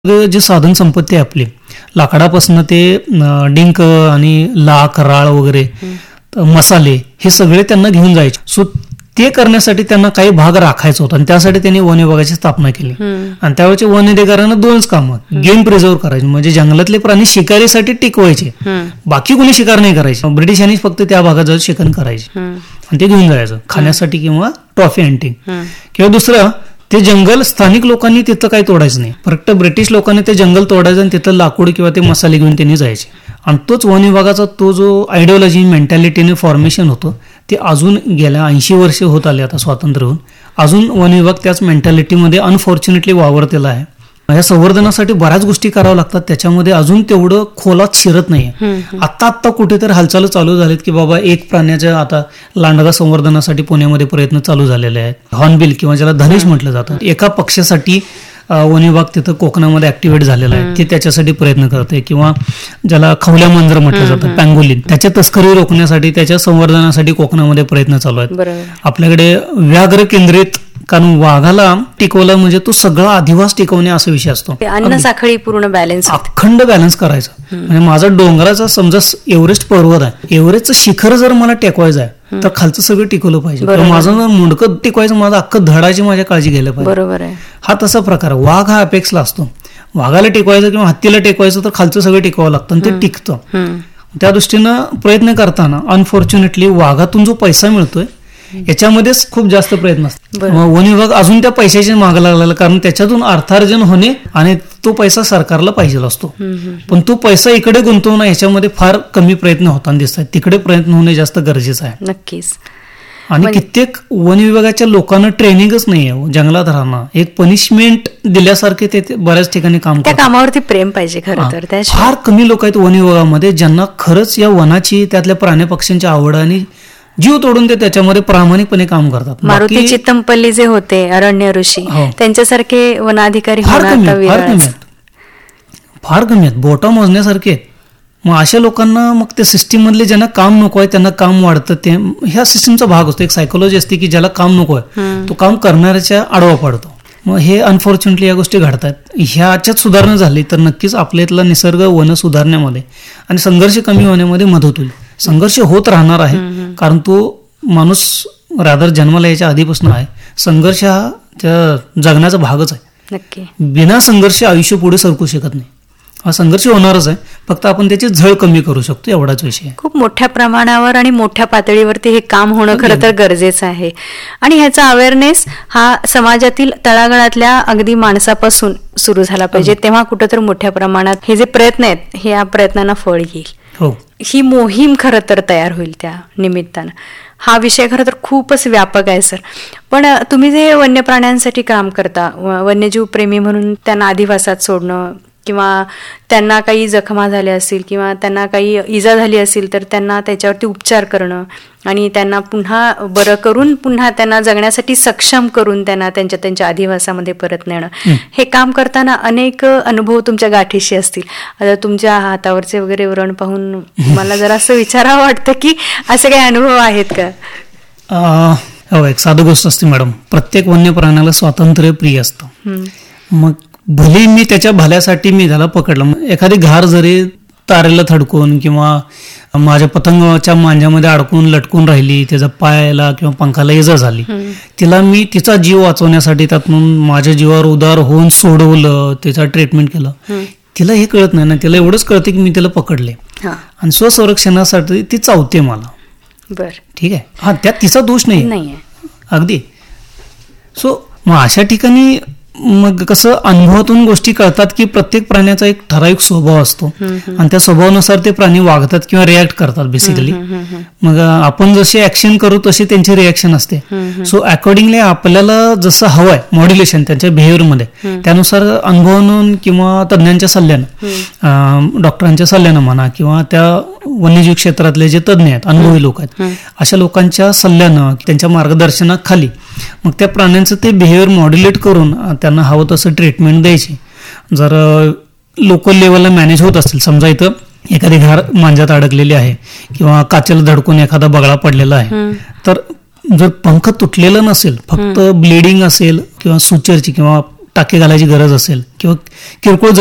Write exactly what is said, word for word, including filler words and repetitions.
जे साधन संपत्ती आहे आपली, लाकडापासून ते डिंक आणि लाख राळ वगैरे मसाले हे सगळे त्यांना घेऊन जायचे. सो ते करण्यासाठी त्यांना काही भाग राखायचा होता आणि त्यासाठी त्यांनी वन विभागाची स्थापना केली. आणि त्यावेळेच्या वन अधिकाऱ्यांना दोनच कामं, गेम प्रिझर्व करायचे म्हणजे जंगलातले प्राणी शिकारीसाठी टिकवायचे, बाकी कोणी शिकार नाही करायचे. ब्रिटिशांनी फक्त त्या भागात जाऊन शिकार करायचे आणि ते घेऊन जायचं खाण्यासाठी किंवा ट्रॉफी हंटिंग. किंवा दुसरं, ते जंगल स्थानिक लोकांनी तिथं काही तोडायचं नाही, फक्त ब्रिटिश लोकांनी ते जंगल तोडायचं आणि तिथं लाकूड किंवा ते मसाले घेऊन त्यांनी जायचे. आणि तोच वन विभागाचा तो जो आयडिओलॉजी मेंटॅलिटीने फॉर्मेशन होतं ते अजून गेल्या ऐंशी वर्ष होत आले आता स्वातंत्र्य होऊन, अजून वन विभाग त्याच मेंटॅलिटीमध्ये अनफॉर्च्युनेटली वावरतेला आहे. या संवर्धनासाठी बऱ्याच गोष्टी कराव्या लागतात, त्याच्यामध्ये अजून तेवढं खोलात शिरत नाहीये. आत्ता आत्ता कुठेतरी हालचाल चालू झालीत की बाबा एक प्राण्याच्या आता लांडगा संवर्धनासाठी पुण्यामध्ये प्रयत्न चालू झालेले आहेत. हॉर्नबिल किंवा ज्याला धनेश म्हटलं जातं, एका पक्षासाठी वन विभाग तिथं कोकणामध्ये ऍक्टिव्हेट झालेला आहे, ते त्याच्यासाठी प्रयत्न करते. किंवा ज्याला खवल्या मांजर म्हटलं जातं, पँगोलिन, त्याच्या तस्करी रोखण्यासाठी त्याच्या संवर्धनासाठी कोकणामध्ये प्रयत्न चालू आहेत. आपल्याकडे व्याघ्र केंद्रित, कारण वाघाला टिकवलं म्हणजे तो सगळा अधिवास टिकवणे असा विषय असतो. अन्न साखळी पूर्ण बॅलन्स, अखंड बॅलन्स करायचं. म्हणजे माझा डोंगराचा समजा एव्हरेस्ट पर्वत आहे, एव्हरेस्टचं शिखर जर मला टेकवायचं आहे तर खालचं सगळं टिकवलं पाहिजे. माझं जर मुंडकं टिकवायचं, माझं अख्खं धडाची माझ्या काळजी घ्यायला पाहिजे. बरोबर आहे. हा तसा प्रकार. वाघ हा अपेक्सला असतो, वाघाला टिकवायचं किंवा हत्तीला टिकवायचं तर खालचं सगळं टिकवावं लागतं आणि ते टिकतं. त्या दृष्टीनं प्रयत्न करताना अनफॉर्च्युनेटली वाघातून जो पैसा मिळतोय याच्यामध्येच खूप जास्त प्रयत्न असतात. वन विभाग अजून त्या पैशाच्या मागे लागलेला, कारण त्याच्यातून अर्थार्जन होणे आणि तो पैसा सरकारला पाहिजे असतो. पण तो पैसा इकडे गुंतवणं याच्यामध्ये फार कमी प्रयत्न होताना दिसतात. तिकडे प्रयत्न होणे जास्त गरजेचं आहे. नक्कीच. आणि कित्येक वन विभागाच्या लोकांना ट्रेनिंगच नाही आहे जंगलात राहणं, एक पनिशमेंट दिल्यासारखे ते बऱ्याच ठिकाणी काम करतात. त्या कामावरती प्रेम पाहिजे खरं तर. फार कमी लोक आहेत वन विभागामध्ये ज्यांना खरंच या वनाची, त्यातल्या प्राणी पक्ष्यांची आवड आणि जीव तोडून ते त्याच्यामध्ये प्रामाणिकपणे काम करतात. मारुती चित्तमपल्ली जे होते अरण्य ऋषी, त्यांच्यासारखे वनाधिकारी फार कमी आहेत, फार कमी आहेत, बोटा मोजण्यासारखे. मग अशा लोकांना मग त्या सिस्टीम मधले ज्यांना काम नको आहे त्यांना काम वाढतं. ते ह्या सिस्टीमचा भाग असतो. एक सायकोलॉजी असते की ज्याला काम नको आहे तो काम करणाऱ्याच्या आडवा पाडतो. मग हे अनफॉर्च्युनेटली या गोष्टी घडतात. ह्याच्यात सुधारणा झाली तर नक्कीच आपल्या इथला निसर्ग वन सुधारण्यामध्ये आणि संघर्ष कमी होण्यामध्ये मदत होईल. संघर्ष होत राहणार आहे, कारण तो माणूस रादर जन्माला याच्या आधीपासून आहे. संघर्ष हा त्या जगण्याचा भागच आहे. नक्की. बिना संघर्ष आयुष्य पुढे सरकू शकत नाही. हा संघर्ष होणारच आहे, फक्त आपण त्याची झळ कमी करू शकतो एवढाच विषय. खूप मोठ्या प्रमाणावर आणि मोठ्या पातळीवरती हे काम होणं खरं तर गरजेचं आहे. आणि ह्याचा अवेअरनेस हा समाजातील तळागाळातल्या अगदी माणसापासून सुरू झाला पाहिजे, तेव्हा कुठं तर मोठ्या प्रमाणात हे जे प्रयत्न आहेत हे या प्रयत्नांना फळ येईल. हो, ही मोहीम खरं तर तयार होईल त्या निमित्तानं. हा विषय खरं तर खूपच व्यापक आहे सर. पण तुम्ही जे वन्य प्राण्यांसाठी काम करता, वन्यजीव प्रेमी म्हणून त्यांना अधिवासात सोडणं किंवा त्यांना काही जखमा झाल्या असतील किंवा त्यांना काही इजा झाली असेल तर त्यांना त्याच्यावरती उपचार करणं आणि त्यांना पुन्हा बरं करून पुन्हा त्यांना जगण्यासाठी सक्षम करून त्यांना त्यांच्या त्यांच्या अधिवासामध्ये परत नेणं, हे काम करताना अनेक अनुभव तुमच्या गाठीशी असतील. आता तुमच्या हातावरचे वगैरे व्रण पाहून मला जरा असं विचारावं वाटतं की असे काही अनुभव आहेत का? हो, एक साधी गोष्ट असते मॅडम, प्रत्येक वन्य प्राण्याला स्वातंत्र्य प्रिय असतं. मग भले मी त्याच्या भल्यासाठी मी त्याला पकडलं, एखादी घार जरी तारेला थडकून किंवा माझ्या पतंगाच्या मांज्यामध्ये अडकून लटकून राहिली, त्याचा पायाला किंवा पंखाला इजा झाली, तिला मी तिचा जीव वाचवण्यासाठी त्यातून माझ्या जीवावर उदार होऊन सोडवलं, त्याचा ट्रीटमेंट केलं. तिला हे कळत नाही ना, तिला एवढंच कळते की मी तिला पकडले आणि स्वसंरक्षणासाठी ती चावते मला. बर, ठीक आहे. हा, त्यात तिचा दोष नाही अगदी. सो मग अशा ठिकाणी मग कसं अनुभवातून गोष्टी कळतात की प्रत्येक प्राण्याचा एक ठराविक स्वभाव असतो आणि त्या स्वभावानुसार ते प्राणी वागतात किंवा रिॲक्ट करतात बेसिकली. मग आपण जसे ऍक्शन करू तशी त्यांची रिॲक्शन असते. सो अकॉर्डिंगली आपल्याला जसं हवंय मॉड्युलेशन त्यांच्या बिहेवियरमध्ये, त्यानुसार अनुभवानं किंवा तज्ञांच्या सल्ल्यानं, डॉक्टरांच्या सल्ल्यानं म्हणा किंवा त्या वन्यजीव क्षेत्रातले जे तज्ञ आहेत, अनुभवी लोक आहेत, अशा लोकांच्या सल्ल्यानं त्यांच्या मार्गदर्शनाखाली मग त्या प्राण्यांचं ते बिहेवियर मॉड्युलेट करून त्यांना हवं तसं ट्रीटमेंट द्यायची. जर लोकल लेवलला मॅनेज होत असेल, समजा इथं एखादी घार मांजात अडकलेली आहे किंवा काचेला धडकून एखादा बगळा पडलेला आहे, तर जर पंख तुटलेलं नसेल, फक्त ब्लिडिंग असेल किंवा सुचरची किंवा टाके घालायची गरज असेल किंवा किरकोळ